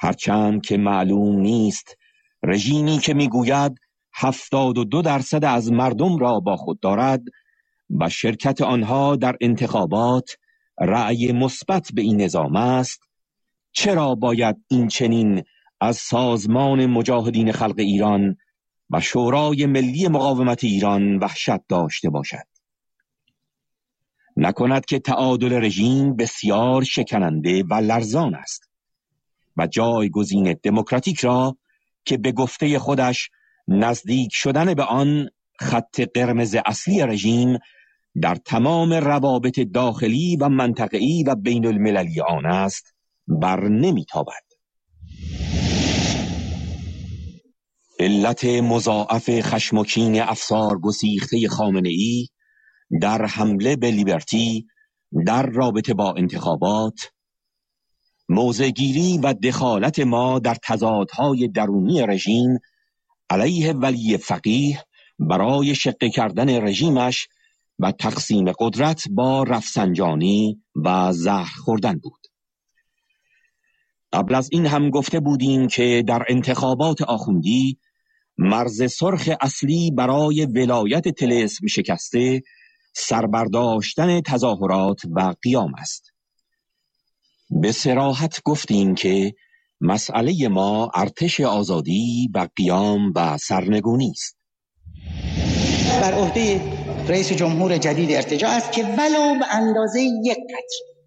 هرچند که معلوم نیست رژیمی که میگوید 72% از مردم را با خود دارد و شرکت آنها در انتخابات رأی مثبت به این نظام است، چرا باید این چنین از سازمان مجاهدین خلق ایران و شورای ملی مقاومت ایران وحشت داشته باشد؟ نکند که تعادل رژیم بسیار شکننده و لرزان است و جایگزین دموکراتیک را که به گفته خودش نزدیک شدن به آن خط قرمز اصلی رژیم در تمام روابط داخلی و منطقه‌ای و بین المللی آن است بر نمیتابد. علت مضاعف خشم و کین افسار گسیخته خامنه‌ای در حمله به لیبرتی در رابطه با انتخابات، موضع‌گیری و دخالت ما در تضادهای درونی رژیم علیه ولی فقیه برای شقه کردن رژیمش و تقسیم قدرت با رفسنجانی و زهر خوردن بود. قبل از این هم گفته بودیم که در انتخابات آخوندی مرز سرخ اصلی برای ولایت طلسم شکسته سربرداشتن تظاهرات و قیام است. به صراحت گفتیم که مسئله ما ارتش آزادی و قیام و سرنگونی است. بر عهده رئیس جمهور جدید ارتجاع است که ولو به اندازه یک قطر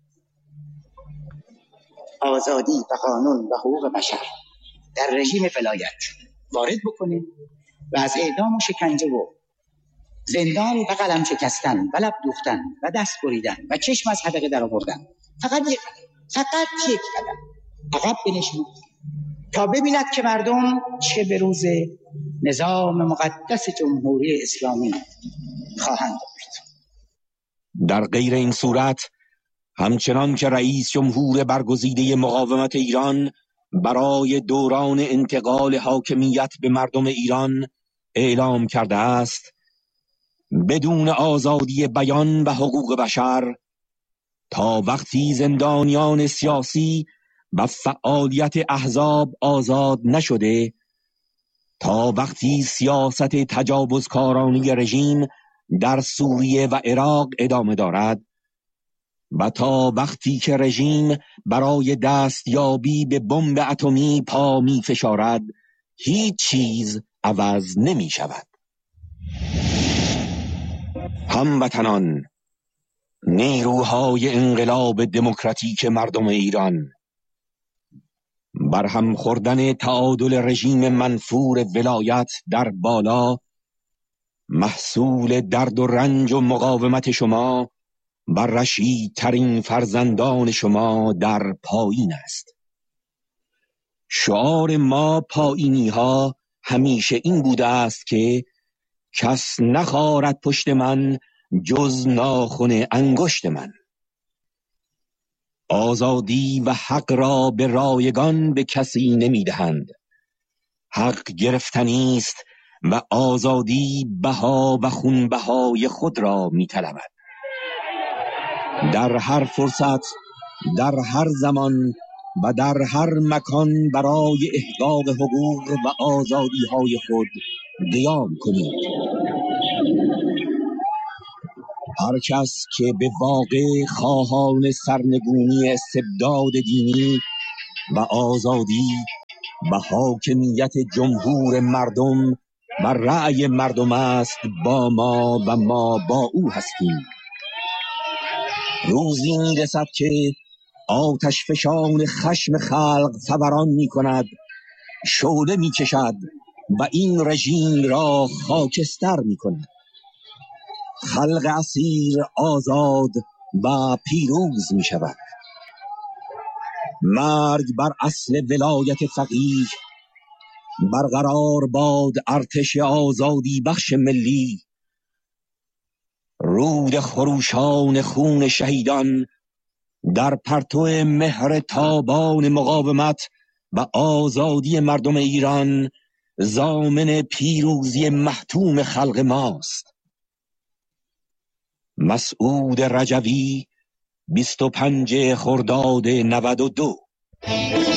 آزادی و قانون و حقوق بشر در رژیم ولایت وارد بکنه و از اعدام و شکنجه و زندان و قلم شکستن و لب دوختن و دست بریدن و چشم از حدقه در آوردن فقط یک قدم عقب بنشیند تا ببیند که مردم چه به روز نظام مقدس جمهوری اسلامی خواهند داشت. در غیر این صورت همچنان که رئیس جمهور برگزیده مقاومت ایران برای دوران انتقال حاکمیت به مردم ایران اعلام کرده است، بدون آزادی بیان و حقوق بشر تا وقتی زندانیان سیاسی و فعالیت احزاب آزاد نشده، تا وقتی سیاست تجاوزکارانه رژیم در سوریه و عراق ادامه دارد و تا وقتی که رژیم برای دستیابی به بمب اتمی پا می فشارد، هیچ چیز عوض نمی شود. هموطنان، نیروهای انقلاب دموکراتیک مردم ایران، برهم خوردن تعادل رژیم منفور ولایت در بالا محصول درد و رنج و مقاومت شما و رشیدترین فرزندان شما در پایین است. شعار ما پایینی ها همیشه این بوده است که کس نخارد پشت من جز ناخن انگشت من. آزادی و حق را به رایگان به کسی نمیدهند. حق گرفتنی است و آزادی بها و خونبهای خود را میطلبد. در هر فرصت، در هر زمان و در هر مکان برای احقاق حقوق و آزادی های خود قیام کنید. هر کس که به واقع خواهان سرنگونی استبداد دینی و آزادی و حاکمیت جمهور مردم و رأی مردم است با ما و ما با او هستیم. روزی میرسد که آتش فشان خشم خلق فوران می کند، شعله می کشد و این رژیم را خاکستر می کند. خلق اسیر آزاد و پیروز می شود. مرگ بر اصل ولایت فقیه، برقرار باد ارتش آزادی بخش ملی. رود خروشان خون شهیدان در پرتو مهر تابان مقاومت و آزادی مردم ایران ضامن پیروزی محتوم خلق ماست. مسعود رجوی 25 خرداد 92.